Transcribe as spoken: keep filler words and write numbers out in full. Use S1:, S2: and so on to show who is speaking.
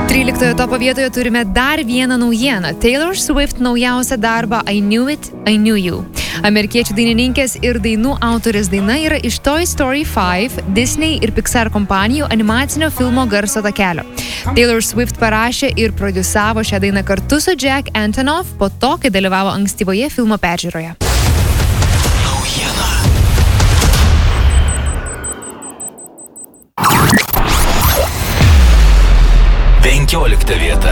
S1: tryliktojo topo vietoje turime dar vieną naujieną. Taylor Swift naujausią darbą I Knew It, I Knew You. Amerikiečių dainininkės ir dainų autorės daina yra iš Toy Story penki, Disney ir Pixar kompanijų animacinio filmo garso takelio. Taylor Swift parašė ir prodiusavo šią dainą kartu su Jack Antonoff po to, kai dalyvavo ankstyvoje filmo peržiūroje.
S2: penkiolikta vieta.